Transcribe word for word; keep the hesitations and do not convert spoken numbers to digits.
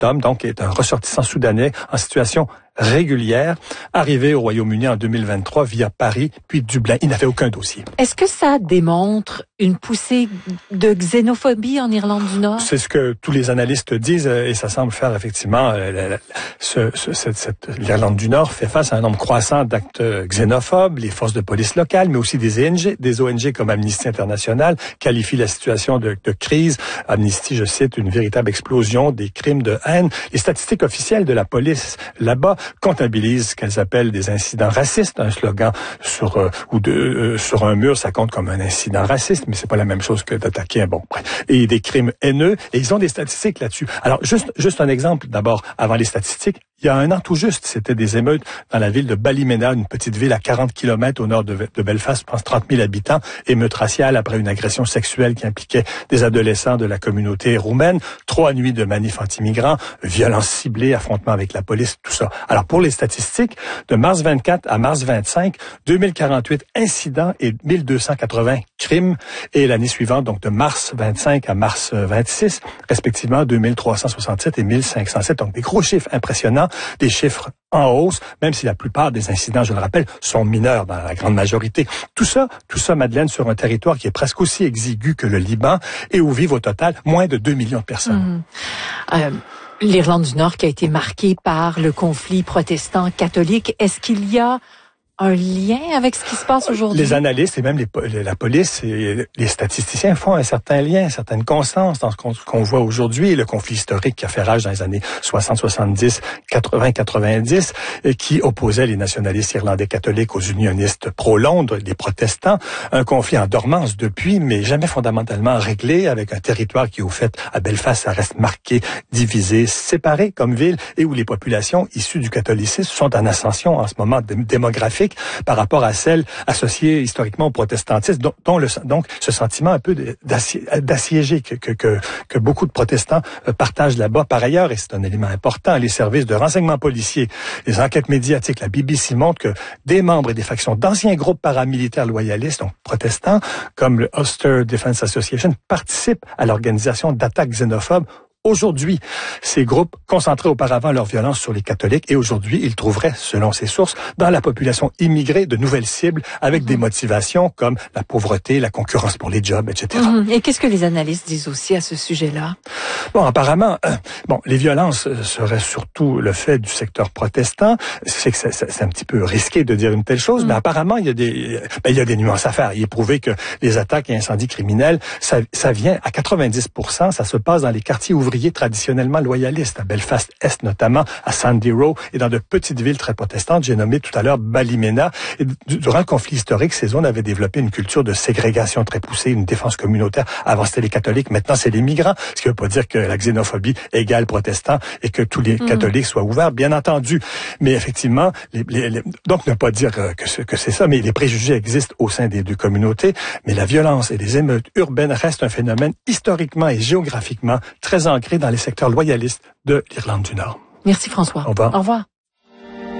homme, donc, est un ressortissant soudanais en situation régulière, arrivé au Royaume-Uni en deux mille vingt-trois via Paris, puis Dublin. Il n'avait aucun dossier. Est-ce que ça démontre une poussée de xénophobie en Irlande du Nord? C'est ce que tous les analystes disent et ça semble faire effectivement... La, la, ce, ce, cette, cette, l'Irlande du Nord fait face à un nombre croissant d'actes xénophobes. Les forces de police locales, mais aussi des O N G, des O N G comme Amnesty International qualifient la situation de, de crise. Amnesty, je cite, une véritable explosion des crimes de haine. Les statistiques officielles de la police là-bas comptabilisent ce qu'elles appellent des incidents racistes. Un slogan sur euh, ou de euh, sur un mur, ça compte comme un incident raciste, mais c'est pas la même chose que d'attaquer un bon. Et des crimes haineux. Et ils ont des statistiques là-dessus. Alors juste juste un exemple d'abord avant les statistiques. Il y a un an tout juste, c'était des émeutes dans la ville de Ballymena, une petite ville à quarante kilomètres au nord de, de Belfast, je pense trente mille habitants, émeute raciale après une agression sexuelle qui impliquait des adolescents de la communauté roumaine, trois nuits de manifs anti-migrants, violences ciblées, affrontements avec la police, tout ça. Alors pour les statistiques, de mars vingt-quatre à mars vingt-cinq, deux mille quarante-huit incidents et mille deux cent quatre-vingts crimes, et l'année suivante, donc de mars vingt-cinq à mars vingt-six, respectivement deux mille trois cent soixante-sept et mille cinq cent sept, donc des gros chiffres impressionnants, des chiffres en hausse, même si la plupart des incidents, je le rappelle, sont mineurs dans la grande majorité. Tout ça, tout ça, Madeleine, sur un territoire qui est presque aussi exigu que le Liban et où vivent au total moins de deux millions de personnes. Mmh. Euh, L'Irlande du Nord qui a été marquée par le conflit protestant-catholique, est-ce qu'il y a un lien avec ce qui se passe aujourd'hui? Les analystes et même les, la police et les statisticiens font un certain lien, une certaine constance dans ce qu'on, qu'on voit aujourd'hui. Le conflit historique qui a fait rage dans les années soixante, soixante-dix, quatre-vingts, quatre-vingt-dix, et qui opposait les nationalistes irlandais catholiques aux unionistes pro-Londres, les protestants. Un conflit en dormance depuis, mais jamais fondamentalement réglé, avec un territoire qui, au fait, à Belfast, ça reste marqué, divisé, séparé comme ville, et où les populations issues du catholicisme sont en ascension en ce moment démographique par rapport à celles associées historiquement au protestantisme, dont, dont le, donc ce sentiment un peu d'assié, d'assiégé que, que, que, que beaucoup de protestants partagent là-bas. Par ailleurs, et c'est un élément important, les services de renseignement policier, les enquêtes médiatiques, la B B C montrent que des membres et des factions d'anciens groupes paramilitaires loyalistes, donc protestants, comme le Ulster Defense Association, participent à l'organisation d'attaques xénophobes. Aujourd'hui, ces groupes concentraient auparavant leur violence sur les catholiques et aujourd'hui, ils trouveraient, selon ces sources, dans la population immigrée de nouvelles cibles avec mmh. des motivations comme la pauvreté, la concurrence pour les jobs, et cetera. Mmh. Et qu'est-ce que les analystes disent aussi à ce sujet-là? Bon, apparemment, euh, bon, les violences seraient surtout le fait du secteur protestant. C'est que c'est, c'est un petit peu risqué de dire une telle chose, mmh. mais apparemment, il y a des, ben, il y a des nuances à faire. Il est prouvé que les attaques et incendies criminels, ça, ça vient à quatre-vingt-dix pour cent, ça se passe dans les quartiers ouvriers traditionnellement loyalistes, à Belfast-Est notamment, à Sandy Row et dans de petites villes très protestantes. J'ai nommé tout à l'heure Ballymena. Et durant le conflit historique, ces zones avaient développé une culture de ségrégation très poussée, une défense communautaire. Avant, c'était les catholiques, maintenant, c'est les migrants. Ce qui ne veut pas dire que la xénophobie égale protestant et que tous les mmh. catholiques soient ouverts, bien entendu. Mais effectivement, les, les, les, donc ne pas dire que, ce, que c'est ça, mais les préjugés existent au sein des deux communautés. Mais la violence et les émeutes urbaines restent un phénomène historiquement et géographiquement très ancré dans les secteurs loyalistes de l'Irlande du Nord. Merci François. Au revoir. Au revoir.